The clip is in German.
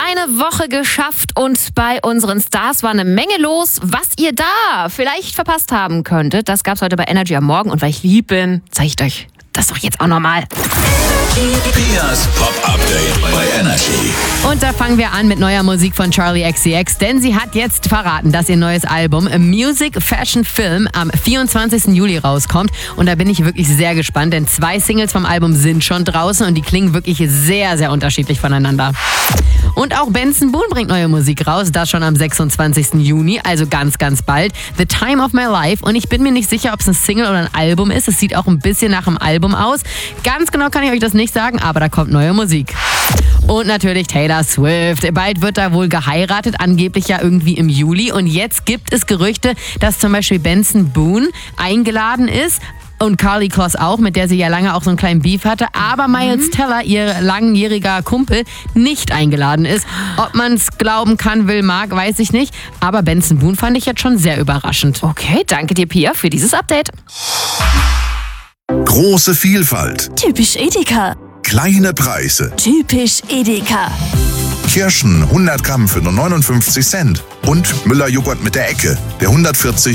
eine Woche geschafft und bei unseren Stars war eine Menge los. Was ihr da vielleicht verpasst haben könntet, das gab's heute bei Energy am Morgen. Und weil ich lieb bin, zeige ich euch das doch jetzt auch nochmal. Pias Pop-Update bei Energy. Und da fangen wir an mit neuer Musik von Charli XCX, denn sie hat jetzt verraten, dass ihr neues Album Music Fashion Film am 24. Juli rauskommt. Und da bin ich wirklich sehr gespannt, denn 2 Singles vom Album sind schon draußen und die klingen wirklich sehr, sehr unterschiedlich voneinander. Und auch Benson Boone bringt neue Musik raus, das schon am 26. Juni, also ganz, ganz bald. The Time of My Life. Und ich bin mir nicht sicher, ob es ein Single oder ein Album ist. Es sieht auch ein bisschen nach einem Album aus. Ganz genau kann ich euch das nicht sagen, aber da kommt neue Musik. Und natürlich Taylor Swift. Bald wird da wohl geheiratet, angeblich ja irgendwie im Juli. Und jetzt gibt es Gerüchte, dass zum Beispiel Benson Boone eingeladen ist. Und Karlie Kloss auch, mit der sie ja lange auch so einen kleinen Beef hatte. Aber Miles Teller, ihr langjähriger Kumpel, nicht eingeladen ist. Ob man es glauben kann, will, mag, weiß ich nicht. Aber Benson Boone fand ich jetzt schon sehr überraschend. Okay, danke dir, Pia, für dieses Update. Große Vielfalt. Typisch Edeka. Kleine Preise. Typisch Edeka. Kirschen 100 Gramm für nur 59 Cent. Und Müller-Joghurt mit der Ecke, der 140